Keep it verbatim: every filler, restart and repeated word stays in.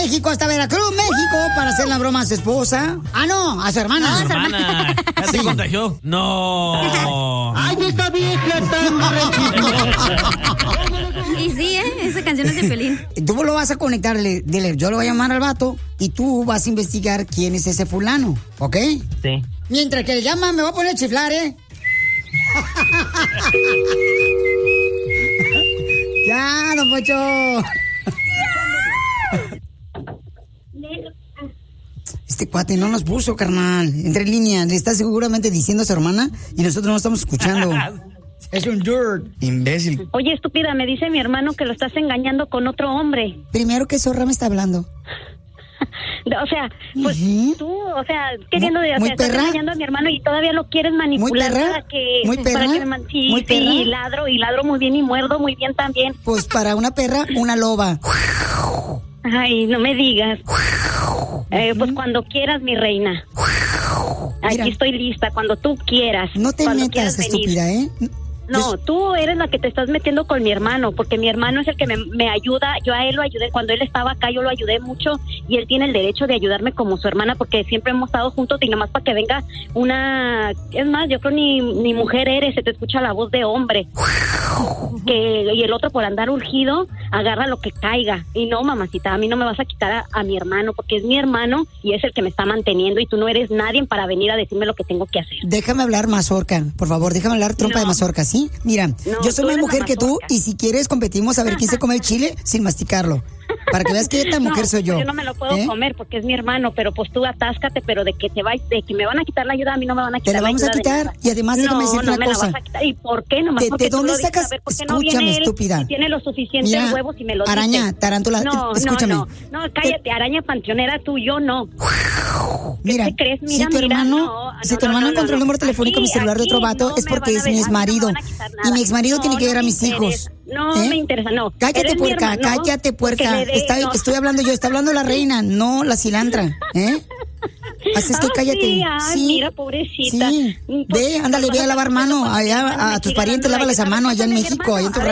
México hasta Veracruz, México, para hacer la broma a su esposa. Ah, no, a su hermana. No, a su hermana. ¿Ya se contagió? No. ¡Ay, esta vieja tan Y sí, ¿eh? Esa canción es de Piolín. Tú lo vas a conectar, dile, dile, yo lo voy a llamar al vato y tú vas a investigar quién es ese fulano, ¿ok? Sí. Mientras que le llaman, me voy a poner a chiflar, ¿eh? Ya, don Pocho. Este cuate no nos puso, carnal. Entre líneas, le está seguramente diciendo a su hermana y nosotros no estamos escuchando. Es un dirt. Imbécil. Oye, estúpida, me dice mi hermano que lo estás engañando con otro hombre. Primero, ¿qué zorra me está hablando? O sea, pues uh-huh. tú, o sea, queriendo de, o sea, estás engañando a mi hermano y todavía lo quieres manipular para que, ¿Muy perra? para que me man- sí, ¿Muy sí, perra? y ladro, y ladro muy bien y muerdo muy bien también. Pues para una perra, una loba. Ay, no me digas. Eh, pues cuando quieras, mi reina. Aquí Mira, estoy lista, cuando tú quieras. No te metas, estúpida, ¿eh? No, tú eres la que te estás metiendo con mi hermano, porque mi hermano es el que me, me ayuda. Yo a él lo ayudé cuando él estaba acá, yo lo ayudé mucho y él tiene el derecho de ayudarme como su hermana, porque siempre hemos estado juntos y nomás para que venga una... Es más, yo creo ni, ni mujer eres, se te escucha la voz de hombre. Que, y el otro por andar urgido, agarra lo que caiga. Y no, mamacita, a mí no me vas a quitar a, a mi hermano, porque es mi hermano y es el que me está manteniendo y tú no eres nadie para venir a decirme lo que tengo que hacer. Déjame hablar, mazorca, por favor, déjame hablar, trompa No. de mazorca, ¿sí? Mira, No, yo soy tú más eres mujer la que tú mazorca. y si quieres competimos a ver quién se come el chile sin masticarlo. Para que veas que esta mujer No, soy yo. Yo no me lo puedo ¿eh? comer porque es mi hermano, pero pues tú atáscate, pero de que te va, de que me van a quitar la ayuda, a mí no me van a Te quitar la vamos a ayuda de quitar nada. y además déjame no, decirte no una me cosa. La vas a quitar. ¿Y por qué? Nomás ¿De- porque de tú dónde lo dices. sacas? A ver, ¿por qué no Escúchame, viene él estúpida. y tiene los suficientes Mira, huevos y me lo araña, dice? tarántula, No, escúchame. no, no, no, cállate, araña panteonera tú, yo no. Mira, ¿Qué te crees? Mira, si tu mira, hermano, no, si no, tu no, hermano no, encontró no, el número telefónico de mi aquí, celular de otro aquí vato no es me porque van a es ver, mi a mí no me exmarido. van a quitar Y nada. mi exmarido No, tiene que no ver a me mis hijos. interesa. No ¿eh? me interesa, no. Cállate, Eres mi puerca, hermano, cállate, porque puerca. le dé- Está- no. Estoy hablando yo, está hablando la reina, no la cilantra, ¿eh? Así es que Ah, cállate. sí, ay, mira, pobrecita. Sí. Pues, Ve, ándale, ve a lavar mano allá a, a tus parientes, lávales a mano allá en México, allá en tu